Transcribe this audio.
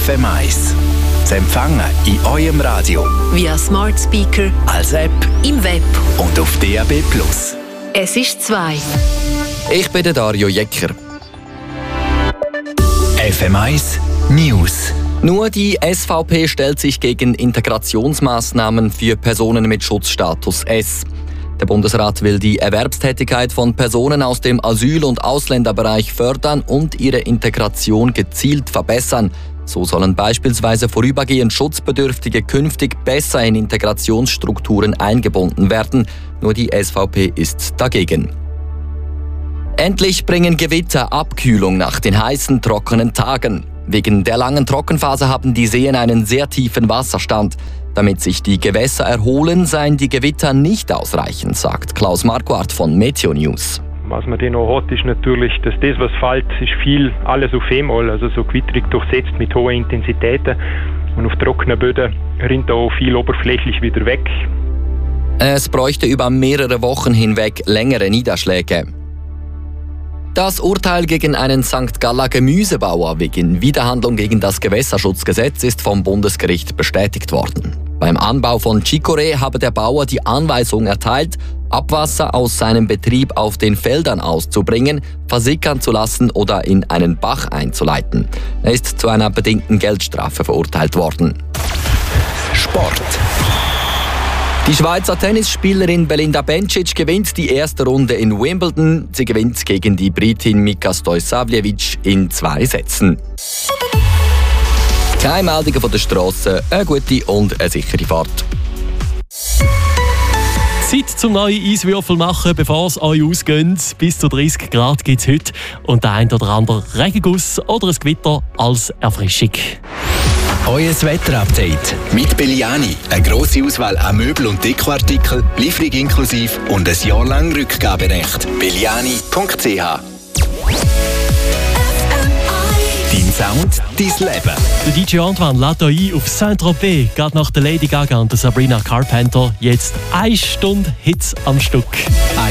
FM1. Zu empfangen in eurem Radio, via Smart Speaker, als App im Web und auf DAB+. Es ist 2. Ich bin der Dario Jecker. FM1 News. Nur die SVP stellt sich gegen Integrationsmaßnahmen für Personen mit Schutzstatus S. Der Bundesrat will die Erwerbstätigkeit von Personen aus dem Asyl- und Ausländerbereich fördern und ihre Integration gezielt verbessern. So sollen beispielsweise vorübergehend Schutzbedürftige künftig besser in Integrationsstrukturen eingebunden werden. Nur die SVP ist dagegen. Endlich bringen Gewitter Abkühlung nach den heißen, trockenen Tagen. Wegen der langen Trockenphase haben die Seen einen sehr tiefen Wasserstand. Damit sich die Gewässer erholen, seien die Gewitter nicht ausreichend, sagt Klaus Marquardt von Meteo News. Was man dann noch hat, ist natürlich, dass das, was fällt, ist viel alles auf einmal, also so gewitterig durchsetzt mit hohen Intensitäten. Und auf trockenen Böden rinnt auch viel oberflächlich wieder weg. Es bräuchte über mehrere Wochen hinweg längere Niederschläge. Das Urteil gegen einen St. Galler Gemüsebauer wegen Widerhandlung gegen das Gewässerschutzgesetz ist vom Bundesgericht bestätigt worden. Beim Anbau von Chicorée habe der Bauer die Anweisung erteilt, Abwasser aus seinem Betrieb auf den Feldern auszubringen, versickern zu lassen oder in einen Bach einzuleiten. Er ist zu einer bedingten Geldstrafe verurteilt worden. Sport. Die Schweizer Tennisspielerin Belinda Bencic gewinnt die erste Runde in Wimbledon. Sie gewinnt gegen die Britin Mika Stojsavljevic in 2 Sätzen. Keine Meldungen von der Strasse, eine gute und eine sichere Fahrt. Zeit zum neuen Eiswürfel machen, bevor es euch ausgeht. Bis zu 30 Grad gibt es heute und der ein oder andere Regenguss oder ein Gewitter als Erfrischung. Euer Wetterupdate mit Belliani. Eine grosse Auswahl an Möbel- und Dekoartikeln, Lieferung inklusive und ein Jahr lang Rückgaberecht. Belliani.ch. Dein Sound, dein Leben. Der DJ Antoine lädt euch ein auf Saint-Tropez, gerade nach der Lady Gaga und der Sabrina Carpenter. Jetzt 1 Stunde Hits am Stück.